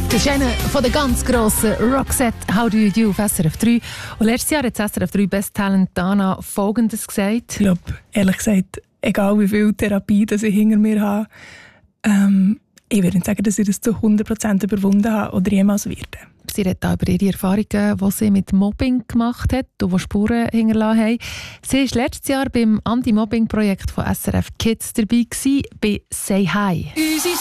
Das ist einer von den ganz grossen Roxette «How Do You Do» auf SRF 3. Und letztes Jahr hat SRF 3 Best Talent Dana Folgendes gesagt. Ich glaube, ehrlich gesagt, egal wie viel Therapie das ich hinter mir habe, ich würde nicht sagen, dass ich das zu 100% überwunden habe oder jemals werde. Sie redet auch über ihre Erfahrungen, die sie mit Mobbing gemacht hat und die Spuren hinterlassen haben. Sie war letztes Jahr beim Anti-Mobbing-Projekt von SRF Kids dabei, bei «Say Hi».